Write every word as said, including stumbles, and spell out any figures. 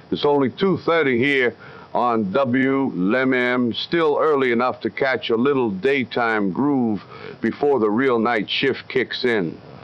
It's only two thirty here on W L M M, still early enough to catch a little daytime groove before the real night shift kicks in.